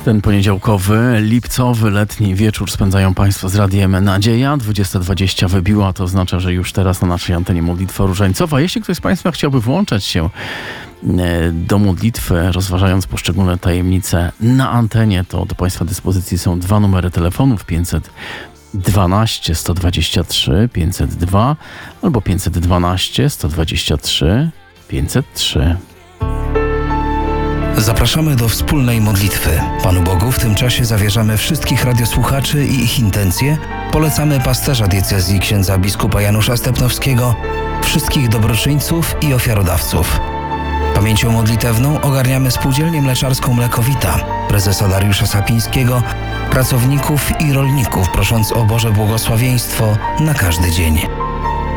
Ten poniedziałkowy, lipcowy, letni wieczór spędzają Państwo z Radiem Nadzieja. 20:20 wybiła, to oznacza, że już teraz na naszej antenie modlitwa różańcowa. Jeśli ktoś z Państwa chciałby włączać się do modlitwy, rozważając poszczególne tajemnice na antenie, to do Państwa dyspozycji są dwa numery telefonów: 512 123 502 albo 512 123 503. Zapraszamy do wspólnej modlitwy. Panu Bogu w tym czasie zawierzamy wszystkich radiosłuchaczy i ich intencje. Polecamy pasterza diecezji księdza biskupa Janusza Stepnowskiego, wszystkich dobroczyńców i ofiarodawców. Pamięcią modlitewną ogarniamy Spółdzielnię Mleczarską Mlekowita, prezesa Dariusza Sapińskiego, pracowników i rolników, prosząc o Boże błogosławieństwo na każdy dzień.